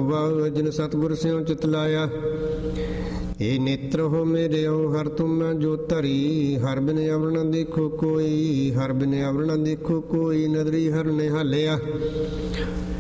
ਬਾਗ ਜਿਨ ਸਤਿਗੁਰ ਸਿਉ ਚਿਤ ਲਾਇਆ। ਏ ਨੇਤਰ ਹੋ ਮੇਰੇ ਹਰ ਤੁਮ ਮੈਂ ਜੋ ਧਰੀ। ਹਰ ਬਿਨ ਅਵਰ ਨ ਦੇਖੋ ਕੋਈ, ਹਰ ਬਿਨ ਅਵਰ ਨ ਦੇਖੋ ਕੋਈ। ਨਦਰੀ ਹਰ ਨਿਹਾਲਿਆ